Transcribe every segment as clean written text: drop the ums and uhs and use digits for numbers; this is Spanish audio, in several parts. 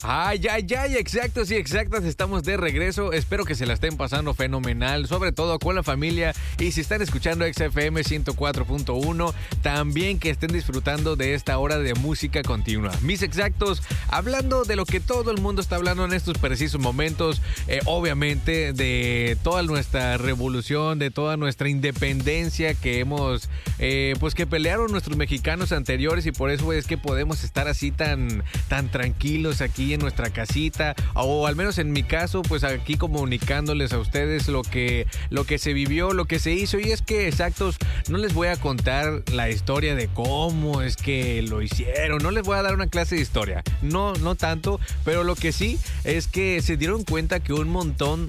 Exactos y exactas, estamos de regreso. Espero que se la estén pasando fenomenal, sobre todo con la familia. Y si están escuchando XFM 104.1, también que estén disfrutando de esta hora de música continua. Mis exactos, hablando de lo que todo el mundo está hablando en estos precisos momentos, obviamente de toda nuestra revolución, de toda nuestra independencia que hemos, pues que pelearon nuestros mexicanos anteriores, y por eso es que podemos estar así tan tranquilos aquí en nuestra casita, o al menos en mi caso, pues aquí comunicándoles a ustedes lo que se vivió, lo que se hizo. Y es que exactos, no les voy a contar la historia de cómo es que lo hicieron, no les voy a dar una clase de historia, no tanto, pero lo que sí es que se dieron cuenta que un montón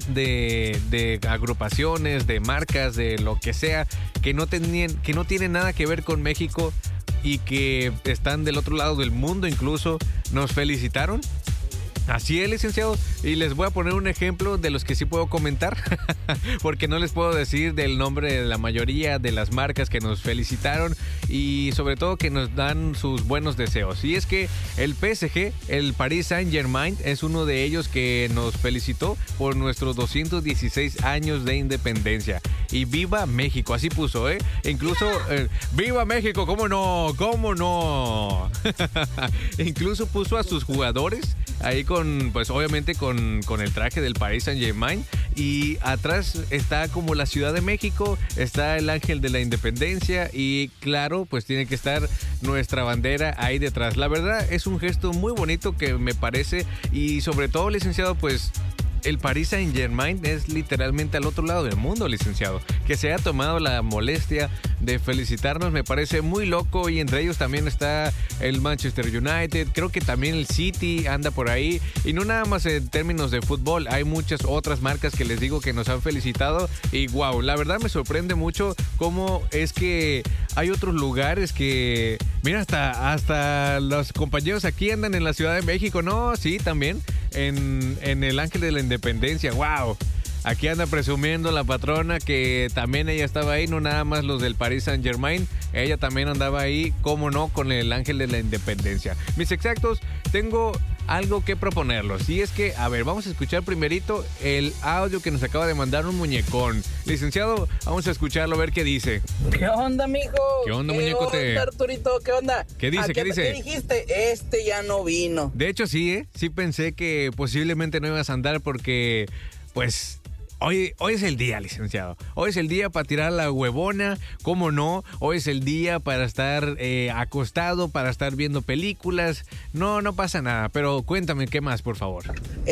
de agrupaciones, de marcas, de lo que sea, que no tienen nada que ver con México y que están del otro lado del mundo incluso, nos felicitaron. Así es, licenciado, y les voy a poner un ejemplo de los que sí puedo comentar, porque no les puedo decir del nombre de la mayoría de las marcas que nos felicitaron y sobre todo que nos dan sus buenos deseos. Y es que el PSG, el Paris Saint-Germain, es uno de ellos que nos felicitó por nuestros 216 años de independencia. Y ¡viva México! Así puso, ¿eh? Incluso, ¡viva México! ¿Cómo no? ¿Cómo no? Incluso puso a sus jugadores ahí pues obviamente con el traje del Paris Saint-Germain, y atrás está como la Ciudad de México, está el Ángel de la Independencia y claro, pues tiene que estar nuestra bandera ahí detrás. La verdad es un gesto muy bonito que me parece, y sobre todo, licenciado, pues el Paris Saint-Germain es literalmente al otro lado del mundo, licenciado. Que se haya tomado la molestia de felicitarnos me parece muy loco, y entre ellos también está el Manchester United, creo que también el City anda por ahí, y no nada más en términos de fútbol, hay muchas otras marcas que les digo que nos han felicitado, y wow, la verdad me sorprende mucho cómo es que hay otros lugares que, mira, hasta los compañeros aquí andan en la Ciudad de México, ¿no? Sí, también en el Ángel de la Independencia, wow. Aquí anda presumiendo la patrona que también ella estaba ahí, no nada más los del Paris Saint-Germain, ella también andaba ahí, cómo no, con el Ángel de la Independencia. Mis exactos, tengo algo que proponerlos, y es que, a ver, vamos a escuchar primerito el audio que nos acaba de mandar un muñecón. Licenciado, vamos a escucharlo, a ver qué dice. ¿Qué onda, mijo? ¿Qué onda, muñecote? ¿Qué onda, Arturito? ¿Qué onda? ¿Qué dice? ¿Qué dice? ¿Qué dijiste? Este ya no vino. De hecho, sí, sí pensé que posiblemente no ibas a andar porque, pues, Hoy es el día, licenciado. Hoy es el día para tirar la huevona, ¿cómo no? Hoy es el día para estar acostado, para estar viendo películas. No pasa nada, pero cuéntame, ¿qué más, por favor?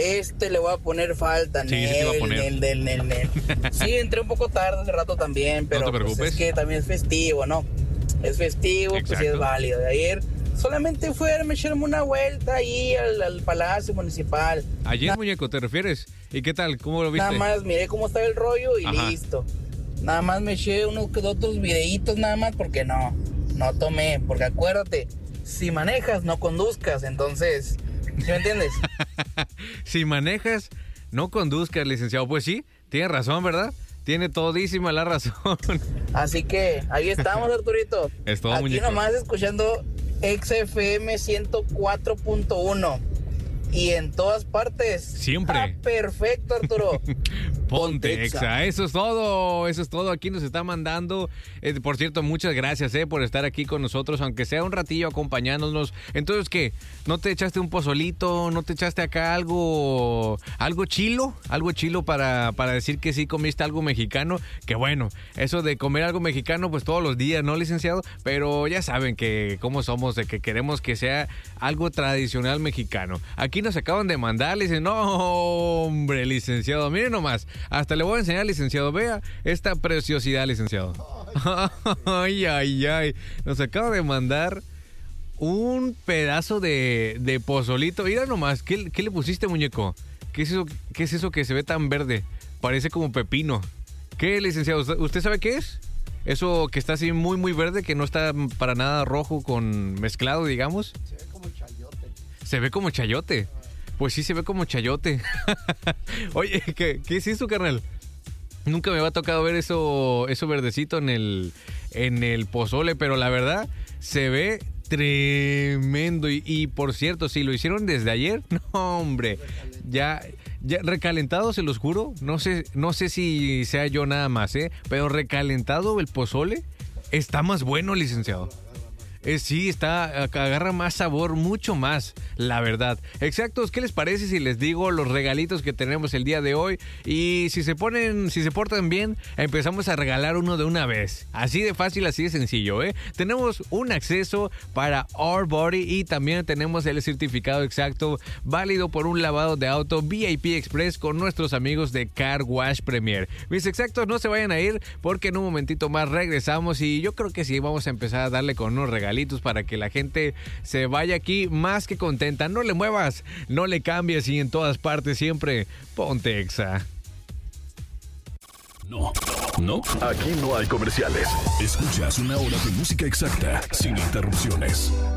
Le voy a poner falta, sí, te iba a poner. Sí, entré un poco tarde hace rato también, pero no te preocupes. Pues es que también es festivo, ¿no? Es festivo, exacto. Pues sí es válido. De ayer solamente fui a echarme una vuelta ahí al Palacio Municipal. ¿Ayer, muñeco, te refieres? ¿Y qué tal? ¿Cómo lo viste? Nada más miré cómo estaba el rollo y ajá, listo. Nada más me eché otros videitos nada más porque no tomé. Porque acuérdate, si manejas, no conduzcas. Entonces, ¿sí me entiendes? Si manejas, no conduzcas, licenciado. Pues sí, tiene razón, ¿verdad? Tiene todísima la razón. Así que ahí estamos, Arturito. Es todo, aquí muñeco. Nomás escuchando XFM 104.1. Y en todas partes. Siempre. Ah, perfecto, Arturo. Ponte Exa. Eso es todo. Aquí nos está mandando. Por cierto, muchas gracias por estar aquí con nosotros, aunque sea un ratillo acompañándonos. Entonces, ¿qué? ¿No te echaste un pozolito? ¿No te echaste acá algo chilo? Algo chilo para decir que sí comiste algo mexicano. Que bueno, eso de comer algo mexicano, pues todos los días, ¿no, licenciado? Pero ya saben que cómo somos, de que queremos que sea algo tradicional mexicano. Aquí nos acaban de mandar, le dicen, no, hombre, licenciado, miren nomás, hasta le voy a enseñar, licenciado, vea esta preciosidad, licenciado. Ay, nos acaba de mandar un pedazo de pozolito. Mira nomás, ¿qué le pusiste, muñeco? ¿Qué es eso que se ve tan verde? Parece como pepino. ¿Qué, licenciado? ¿Usted sabe qué es? Eso que está así muy, muy verde, que no está para nada rojo con mezclado, digamos. Se ve como chayote. ¿Se ve como chayote? Pues sí, se ve como chayote. Oye, ¿qué es eso, carnal? Nunca me había tocado ver eso verdecito en el pozole, pero la verdad se ve Tremendo. Y por cierto, si lo hicieron desde ayer, no, hombre, ya recalentado, se los juro. No sé si sea yo nada más, pero recalentado el pozole está más bueno, licenciado. Sí, agarra más sabor, mucho más, la verdad. Exactos, ¿qué les parece si les digo los regalitos que tenemos el día de hoy? Y si se portan bien, empezamos a regalar uno de una vez. Así de fácil, así de sencillo, Tenemos un acceso para Our Body y también tenemos el certificado exacto válido por un lavado de auto VIP Express con nuestros amigos de Car Wash Premier. Mis exactos, no se vayan a ir porque en un momentito más regresamos y yo creo que sí vamos a empezar a darle con unos regalitos para que la gente se vaya aquí más que contenta. No le muevas, no le cambies y en todas partes siempre ponte Exa. No, aquí no hay comerciales. Escuchas una hora de música exacta, sin interrupciones.